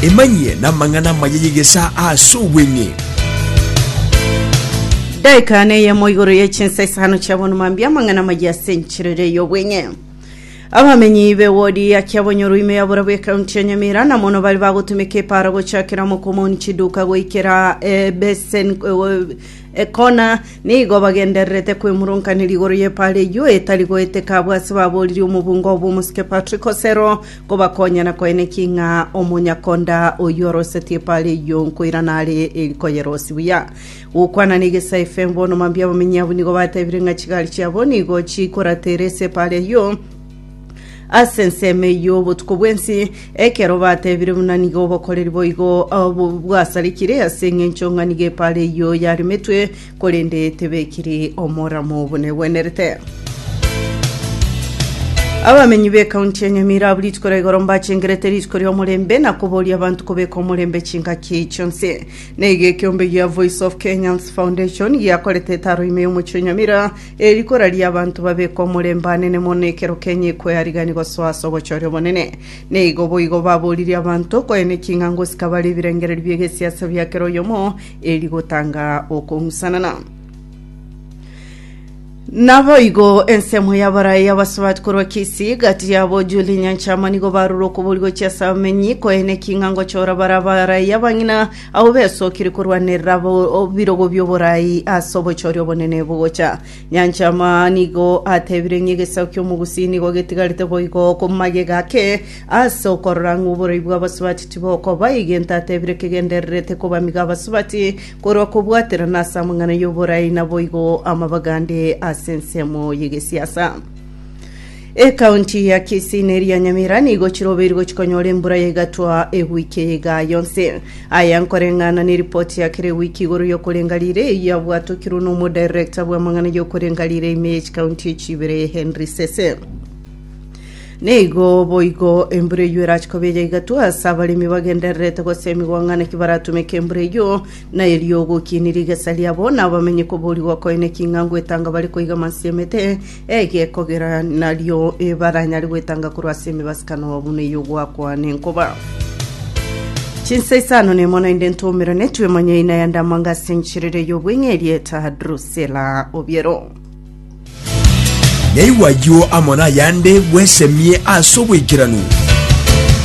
emanye na mangana mayegesa aso wenye daikane ya moigoro ya chensa sano chabonu mambia mangana magia senchirere yo wenye abamenyi be wodi ya kyabonyoru ime ya burabe county Nyamira na mono bali bagutumike para gochakira mu komuni chiduka goikera besen kona ni gobagenderete kwe murunka niligoro ye pale yo etaligo etekabwa sibaboliri umubungo obumuske Patrick Osero gobakonya na koene kinga omunyakonda oyoro seti pale yo nkoiranale elikoyerosi buya ukwana nigesa FM bono mambia bamenyi abuni gobatebiringa chigali cyaboni go chikora terese pale yo asenseme yo butukubwensi ekero batebire munani go bakorera boigo bwasalikire asenge nchonganige pale yo yari metwe kolende tebekiri omora mu bune wenerete abamenyi be county ya Nyamira bulitwara igoromba chengereteri iskori omulembe na kuboli abantu kubeka omulembe chinga kichonse nege kyombe ya Voice of Kenyans Foundation yakolete taro ime mu Nyamira erikora lya abantu babeka omulembe nene monekero Kenya ko yarigani go swaso bochore bonene nego boigo baboliri abantu ko ene kinga ngo sikabali birengere byege siasa byakero yomo erigotanga okunsanana Navo igo ensemo yabarai yabaswat kuro kisi gati yabo Julie Nyanchama nigo baruro kubulgo chasa menyi ko ene kingango chora barabara yabangina au beso kiri kurwane rabo birogo byoborai asobo chori obonene bugocha Nyanchama nigo atebirenye gesakyo mugusi nigo getigalite boigo komage gake aso korangu bori bwabaswat tiboko bayigenta tebireke genderete ko bamiga baswati kuro kubwatira nasa mungana yoborai na boigo amabagande sensemo yegesiasa county ya Kisii ya Nyamira ni gochiroberi gochikonyole mbura yegatwa wiki yega yonse ayankorengana ni report ya kire wiki goro yokolengalire ya bwato kiruno mu director bwa mangana yokolengalire image county chibere Henry Sese Nego boigo embure yurach kobeje gatua sabali mibagenderete ko semi wangana kibaratume kembreyo na eliyogo kiniriga saliabo na bamenye ko boli wako ene kingango etanga bali ko iga mansemete ege kogera nalyo ebaranya ligwetanga kurwasemi baskano wabune yogo akwa nenkoba Chinsesano ne mona indento miranetwe manye ina yanda manga senchirere yobwenye lieta Drusela Obiero Neiwa yo amona yande wesemie asobwe kiranu